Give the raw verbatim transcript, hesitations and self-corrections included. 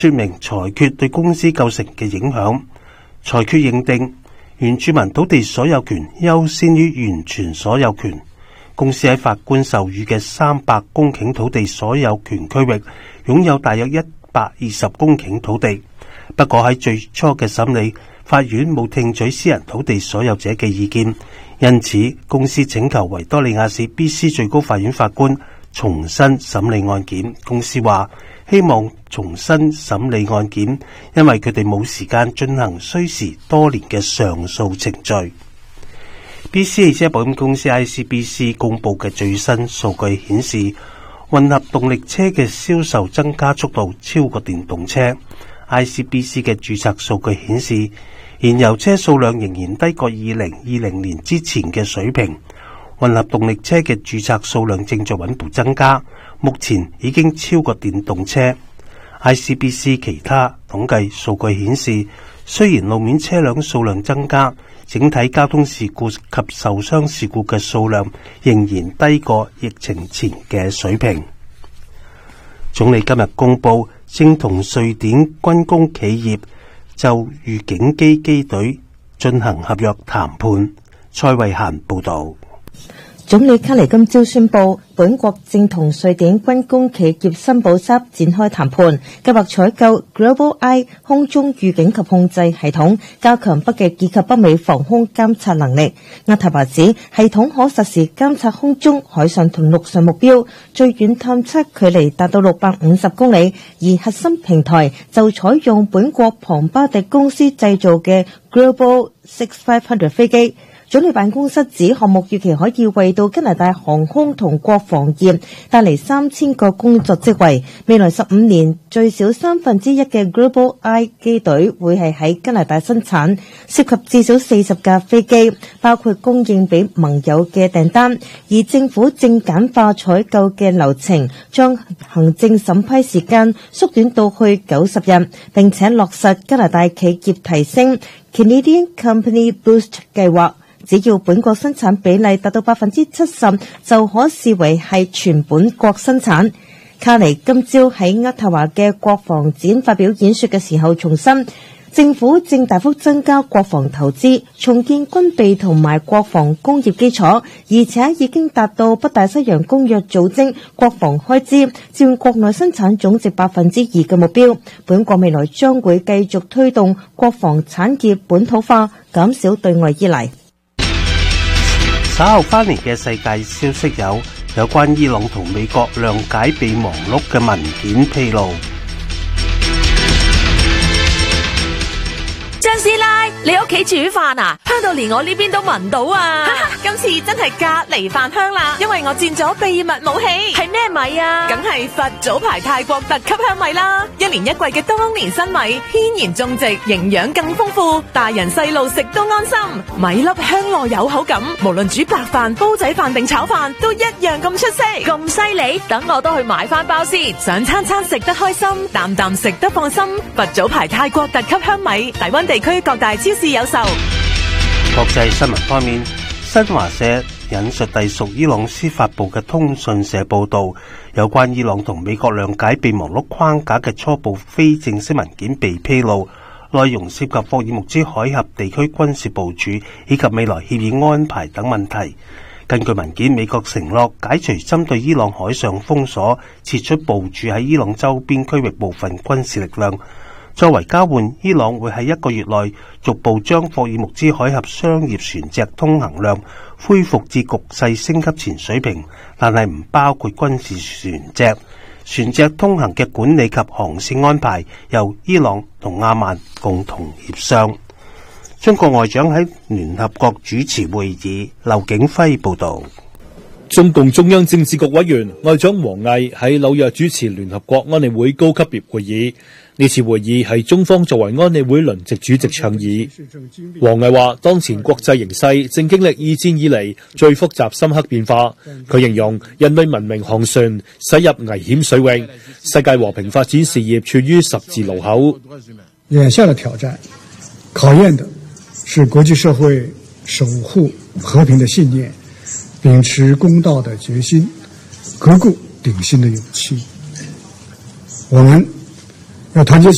說明裁決對公司構成嘅影響。裁決認定原住民土地所有權優先於完全所有權。公司喺法官授予嘅三百公頃土地所有權區域，擁有大約一百二十公頃土地。不過喺最初嘅審理，法院冇聽取私人土地所有者嘅意見，因此公司請求維多利亞市 B C 最高法院法官重新審理案件。公司話希望重新審理案件，因為佢哋冇時間進行需時多年嘅上訴程序。B C 汽車保險公司 I C B C 公布嘅最新數據顯示，混合動力車嘅銷售增加速度超過電動車。I C B C 嘅註冊數據顯示，燃油車數量仍然低過二零二零年之前嘅水平。混合動力車嘅註冊數量正在穩步增加，目前已經超過電動車。I C B C 其他統計數據顯示，雖然路面車輛數量增加，整體交通事故及受傷事故嘅數量仍然低過疫情前嘅水平。總理今日公布，正同瑞典軍工企業就預警機機隊進行合約談判。蔡慧嫻報道。 總理卡尼今朝宣布，本國正同瑞典軍工企業森寶沙展開談判，計劃採購 Global Eye 空中預警及控制系統，加強北極以及北美防空監察能力。渥太華指系統可實時監察空中、海上同陸上目標，最遠探測距離達到六百五十公里，而核心平台就採用本國龐巴迪公司製造嘅 Global Six Five Hundred 飛機。總理辦公室指項目預期可以為到加拿大航空同國防業帶嚟三千個工作職位。未來十五年最少三分之一嘅 Global Eye 機隊會係喺加拿大生產，涉及至少四十架飛機，包括供應俾盟友嘅訂單。而政府正簡化採購嘅流程，將行政審批時間縮短到去九十日，並且落實加拿大企業提升 Canadian Company Boost 計劃。只要本國生產比例達到百分之七十，就可視為係全本國生產。卡尼今朝喺渥太華嘅國防展發表演說嘅時候重申，政府正大幅增加國防投資，重建軍備同埋國防工業基礎，而且已經達到北大西洋公約組織國防開支佔國內生產總值百分之二嘅目標。本國未來將會繼續推動國防產業本土化，減少對外依賴。 稍後翻嚟嘅世界消息有有關伊朗同美國諒解備忘錄嘅文件披露。 張師奶，你屋企煮飯啊？香到連我呢邊都聞到啊！今次真係隔離飯香啦，因為我佔咗秘密武器。係咩米啊？梗係佛祖牌泰國特級香米啦！一年一季嘅當年新米，天然種植，營養更豐富，大人細路食都安心。米粒香糯有口感，無論煮白飯、煲仔飯定炒飯，都一樣咁出色。咁犀利，等我都去買翻包先，想餐餐食得開心，啖啖食得放心。佛祖牌泰國特級香米，大溫地區各大超市有售。 國際新聞方面，新華社引述隸屬伊朗司法部嘅通訊社報道，有關伊朗同美國諒解備忘錄框架嘅初步非正式文件被披露，內容涉及霍爾木茲海峽地區軍事部署以及未來協議安排等問題。根據文件，美國承諾解除針對伊朗海上封鎖，撤出部署喺伊朗周邊區域部分軍事力量。作為交換，伊朗會喺一個月內逐步將霍爾木茲海峽商業船隻通行量恢復至局勢升級前水平，但係唔包括軍事船隻。船隻通行嘅管理及航線安排由伊朗同阿曼共同協商。中國外長喺聯合國主持會議，劉景輝報道。 中共中央政治局委員外長王毅喺紐約主持聯合國安理會高級別會議。呢次會議係中方作為安理會輪值主席倡議。王毅話，當前國際形勢正經歷二戰以嚟最複雜深刻變化。佢形容人類文明航船駛入危險水域，世界和平發展事業處於十字路口。 眼下的挑戰，考驗的是國際社會守護和平的信念，秉持公道的決心，革故鼎新的勇氣。我們要團結